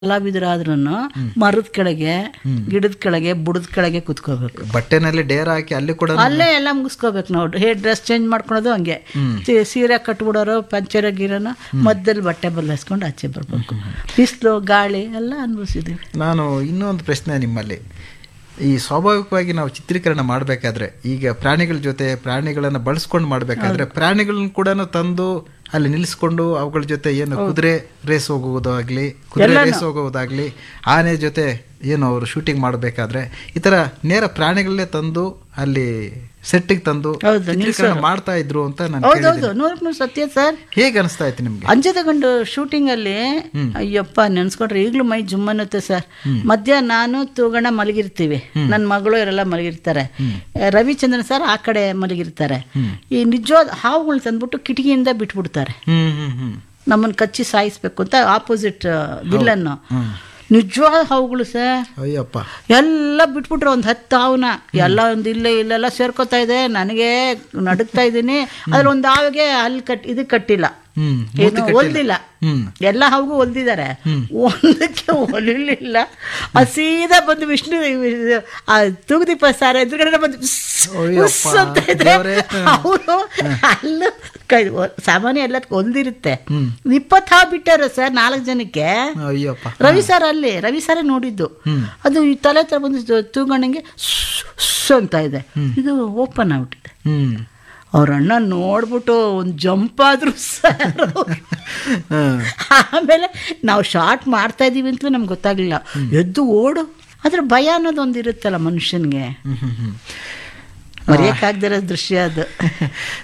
ಕಲಾವಿದರಾದ್ರೂ ಮರದ ಕೆಳಗೆ, ಗಿಡದ ಕೆಳಗೆ, ಬುಡದ ಕೆಳಗೆ ಕುತ್ಕೋಬೇಕು. ಬಟ್ಟೆನಲ್ಲಿ ಡೇರ್ ಹಾಕಿ ಅಲ್ಲಿ ಕೂಡ ಅಲ್ಲೇ ಎಲ್ಲ ಮುಗಿಸ್ಕೋಬೇಕು ನಾವು. ಡ್ರೆಸ್ ಚೇಂಜ್ ಮಾಡ್ಕೊಳೋದು ಹಂಗೆ, ಸೀರೆ ಕಟ್ಬಿಡೋರು, ಪಂಚರ ಗಿರನ ಮಧ್ಯದಲ್ಲಿ ಬಟ್ಟೆ ಬದಲಾಯಿಸ್ಕೊಂಡು ಆಚೆ ಬರ್ಬೇಕು. ಬಿಸಿಲು ಗಾಳಿ ಎಲ್ಲ ಅನುಭವಿಸಿದ್ದೀವಿ. ನಾನು ಇನ್ನೊಂದು ಪ್ರಶ್ನೆ ನಿಮ್ಮಲ್ಲಿ, ಈ ಸ್ವಾಭಾವಿಕವಾಗಿ ನಾವು ಚಿತ್ರೀಕರಣ ಮಾಡಬೇಕಾದ್ರೆ ಈಗ ಪ್ರಾಣಿಗಳ ಜೊತೆ ಪ್ರಾಣಿಗಳನ್ನು ಬಳಸ್ಕೊಂಡು ಮಾಡಬೇಕಾದ್ರೆ ಪ್ರಾಣಿಗಳನ್ನ ಕೂಡ ತಂದು ಅಲ್ಲಿ ನಿಲ್ಲಿಸ್ಕೊಂಡು ಅವುಗಳ ಜೊತೆ ಏನು ಕುದುರೆ ರೇಸ್ ಹೋಗುವುದಾಗ್ಲಿ, ಕುದುರೆ ರೇಸ್ ಹೋಗುವುದಾಗ್ಲಿ, ಆನೆ ಜೊತೆ ಏನು ಅವರು ಶೂಟಿಂಗ್ ಮಾಡಬೇಕಾದ್ರೆ ಈ ತರ ನೇರ ಪ್ರಾಣಿಗಳನ್ನೇ ತಂದು ಅಲ್ಲಿ ಸೆಟ್ಟಿಗೆ ತಂದು ಚಿತ್ರೀಕರಣ ಮಾಡ್ತಾ ಇದ್ರು ಅಂತ ನಾನು ಹೌದೌದು, 100% ಸತ್ಯ ಸರ್. ಹೇಗೆ ಅನಿಸ್ತಾ ಇತ್ತು ನಿಮ್ಗೆ? ಅಂಜೆ ತಗೊಂಡು ಶೂಟಿಂಗ್ ಅಲ್ಲಿ ಅಯ್ಯಪ್ಪ ನೆನ್ಸ್ಕೊಂಡ್ರೆ ಈಗಲೂ ಮೈ ಜುಮ್ ಅನ್ನುತ್ತೆ ಸರ್. ಮಧ್ಯ ನಾನು ತೂಗಣ ಮಲಗಿರ್ತೀವಿ, ನನ್ನ ಮಗಳು ಇವರೆಲ್ಲ ಮಲಗಿರ್ತಾರೆ, ರವಿಚಂದ್ರನ್ ಸರ್ ಆ ಕಡೆ ಮಲಗಿರ್ತಾರೆ. ಈ ನಿಜವಾದ ಹಾವುಗಳು ತಂದ್ಬಿಟ್ಟು ಕಿಟಕಿಯಿಂದ ಬಿಟ್ಬಿಡ್ತಾರೆ, ನಮ್ಮನ್ನು ಕಚ್ಚಿ ಸಾಯಿಸ್ಬೇಕು ಅಂತ. ಆಪೋಸಿಟ್ ವಿಲ್ಲನ್ನು ನಿಜವಾದ ಹಾವುಗಳು ಸರ್. ಅಯ್ಯಪ್ಪ, ಎಲ್ಲ ಬಿಟ್ಬಿಟ್ರೆ ಒಂದು 10 ಹಾವನ್ನ ಎಲ್ಲ ಒಂದು ಇಲ್ಲೆಲ್ಲ ಸೇರ್ಕೋತಾ ಇದೆ. ನನಗೆ ನಡುಗ್ತಾ ಇದ್ದೀನಿ. ಅದ್ರಲ್ಲಿ ಒಂದು ಹಾವಿಗೆ ಅಲ್ಲಿ ಕಟ್ಟಿಲ್ಲ, ಏನು ಹೊಲ್ದಿಲ್ಲ. ಎಲ್ಲ ಹಾವಿಗೂ ಹೊಲ್ದಿದ್ದಾರೆ, ಒಂದಕ್ಕೆ ಹೊಲಿಲಿಲ್ಲ. ಸೀದಾ ಬಂದು ವಿಷ್ಣು ತೂಗುದೀಪ ಸಾರ ಎದುರುಗಡೆ ಬಂದು ಅಂತ ಇದ್ರೆ ಅವರು ಅಲ್ಲೂ ಸಾಮಾನ್ಯ ಎಲ್ಲದಕ್ಕೂ ಹೊಲ್ದಿರುತ್ತೆ. 20 ಹಾವು ಬಿಟ್ಟಾರ ಸರ್ 4 ಜನಕ್ಕೆ. ರವಿ ಸಾರೇ ನೋಡಿದ್ದು. ಅದು ಈ ತಲೆ ತರ ಬಂದು ತೂಗಣ್ಣಂಗೆ ಅಂತ ಇದೆ, ಇದು ಓಪನ್ ಆಗ್ಬಿಟ್ಟಿದೆ. ಅವ್ರ ಅಣ್ಣ ನೋಡ್ಬಿಟ್ಟು ಒಂದು ಜಂಪ್ ಆದ್ರು ಸರ್. ಆಮೇಲೆ ನಾವು ಶಾರ್ಟ್ ಮಾಡ್ತಾ ಇದೀವಿ ಅಂತಲೂ ನಮ್ಗೆ ಗೊತ್ತಾಗ್ಲಿಲ್ಲ. ಎದ್ದು ಓಡು, ಅದ್ರ ಭಯ ಅನ್ನೋದೊಂದು ಇರುತ್ತಲ್ಲ ಮನುಷ್ಯನ್ಗೆ, ಮರೆಯಕ್ಕಾಗ್ದಿರೋ ದೃಶ್ಯ ಅದು.